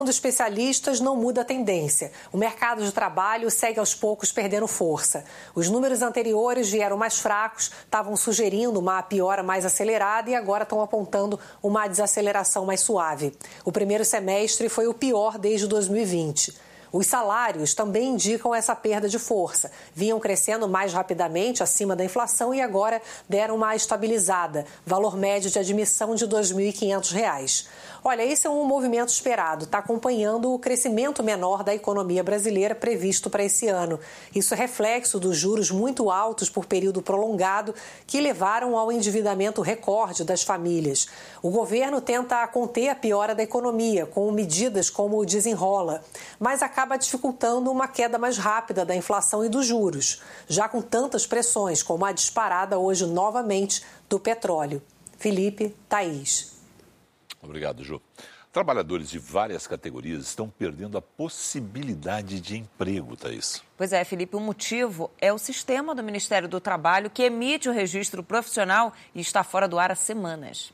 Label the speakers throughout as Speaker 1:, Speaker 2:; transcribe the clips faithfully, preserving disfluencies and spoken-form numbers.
Speaker 1: Segundo especialistas, não muda a tendência. O mercado de trabalho segue aos poucos perdendo força. Os números anteriores vieram mais fracos, estavam sugerindo uma piora mais acelerada e agora estão apontando uma desaceleração mais suave. O primeiro semestre foi o pior desde dois mil e vinte. Os salários também indicam essa perda de força. Vinham crescendo mais rapidamente, acima da inflação, e agora deram uma estabilizada. Valor médio de admissão de dois mil e quinhentos reais. Olha, esse é um movimento esperado. Está acompanhando o crescimento menor da economia brasileira previsto para esse ano. Isso é reflexo dos juros muito altos por período prolongado que levaram ao endividamento recorde das famílias. O governo tenta conter a piora da economia com medidas como o desenrola, mas acaba dificultando uma queda mais rápida da inflação e dos juros, já com tantas pressões como a disparada hoje novamente do petróleo. Felipe, Thaís.
Speaker 2: Obrigado, Ju. Trabalhadores de várias categorias estão perdendo a possibilidade de emprego, Thaís.
Speaker 3: Pois é, Felipe, o motivo é o sistema do Ministério do Trabalho que emite o registro profissional e está fora do ar há semanas.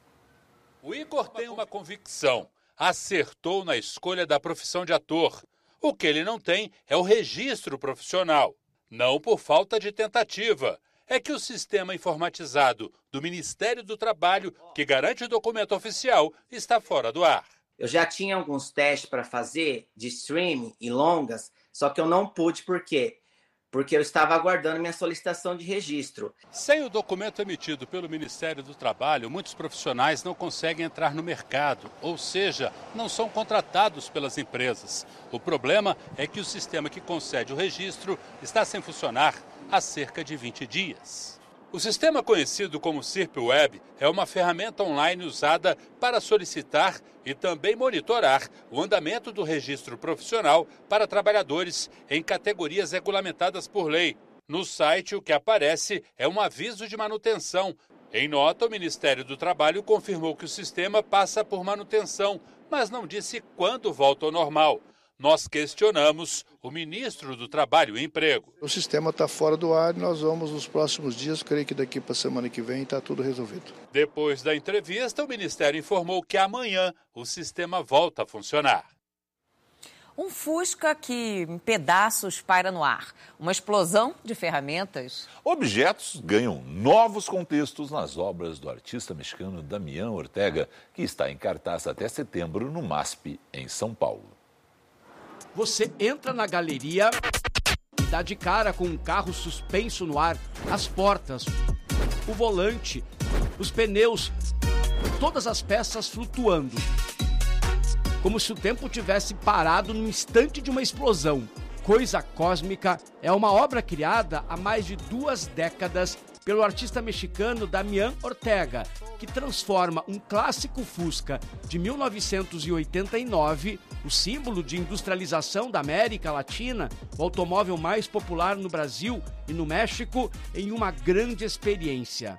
Speaker 4: O Igor tem uma convicção. Acertou na escolha da profissão de ator. O que ele não tem é o registro profissional. Não por falta de tentativa. É que o sistema informatizado do Ministério do Trabalho, que garante o documento oficial, está fora do ar.
Speaker 5: Eu já tinha alguns testes para fazer de streaming e longas, só que eu não pude, por quê? Porque eu estava aguardando minha solicitação de registro.
Speaker 4: Sem o documento emitido pelo Ministério do Trabalho, muitos profissionais não conseguem entrar no mercado, ou seja, não são contratados pelas empresas. O problema é que o sistema que concede o registro está sem funcionar há cerca de vinte dias. O sistema conhecido como SIRP-Web é uma ferramenta online usada para solicitar e também monitorar o andamento do registro profissional para trabalhadores em categorias regulamentadas por lei. No site, o que aparece é um aviso de manutenção. Em nota, o Ministério do Trabalho confirmou que o sistema passa por manutenção, mas não disse quando volta ao normal. Nós questionamos o ministro do Trabalho e Emprego.
Speaker 6: O sistema está fora do ar e nós vamos nos próximos dias, creio que daqui para a semana que vem está tudo resolvido.
Speaker 4: Depois da entrevista, o Ministério informou que amanhã o sistema volta a funcionar.
Speaker 3: Um Fusca que em pedaços paira no ar. Uma explosão de ferramentas.
Speaker 2: Objetos ganham novos contextos nas obras do artista mexicano Damián Ortega, que está em cartaz até setembro no MASP, em São Paulo.
Speaker 7: Você entra na galeria e dá de cara com um carro suspenso no ar, as portas, o volante, os pneus, todas as peças flutuando. Como se o tempo tivesse parado no instante de uma explosão. Coisa Cósmica é uma obra criada há mais de duas décadas pelo artista mexicano Damián Ortega, que transforma um clássico Fusca de mil novecentos e oitenta e nove, o símbolo de industrialização da América Latina, o automóvel mais popular no Brasil e no México, em uma grande experiência.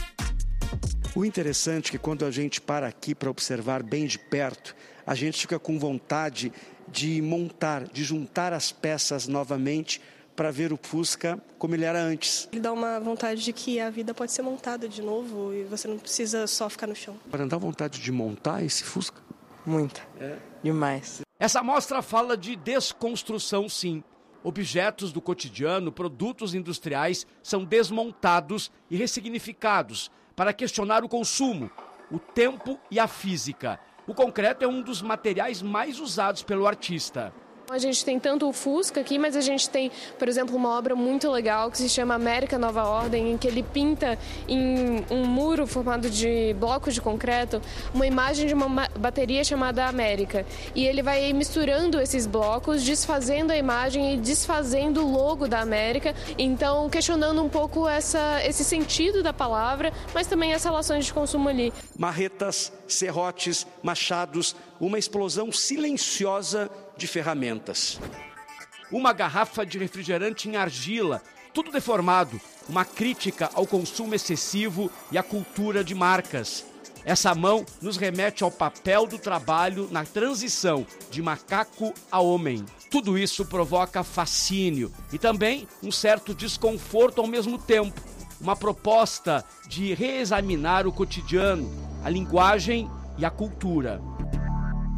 Speaker 8: O interessante é que quando a gente para aqui para observar bem de perto, a gente fica com vontade de montar, de juntar as peças novamente para ver o Fusca como ele era antes.
Speaker 9: Ele dá uma vontade de que a vida pode ser montada de novo e você não precisa só ficar no chão.
Speaker 8: Para dar vontade de montar esse Fusca?
Speaker 10: Muita. É? Demais.
Speaker 7: Essa mostra fala de desconstrução, sim. Objetos do cotidiano, produtos industriais, são desmontados e ressignificados para questionar o consumo, o tempo e a física. O concreto é um dos materiais mais usados pelo artista.
Speaker 9: A gente tem tanto o Fusca aqui, mas a gente tem, por exemplo, uma obra muito legal que se chama América Nova Ordem, em que ele pinta em um muro formado de blocos de concreto uma imagem de uma bateria chamada América. E ele vai misturando esses blocos, desfazendo a imagem e desfazendo o logo da América. Então, questionando um pouco essa, esse sentido da palavra, mas também as relações de consumo ali.
Speaker 8: Marretas, serrotes, machados, uma explosão silenciosa de ferramentas.
Speaker 7: Uma garrafa de refrigerante em argila, tudo deformado, uma crítica ao consumo excessivo e à cultura de marcas. Essa mão nos remete ao papel do trabalho na transição de macaco a homem. Tudo isso provoca fascínio e também um certo desconforto ao mesmo tempo. Uma proposta de reexaminar o cotidiano, a linguagem e a cultura.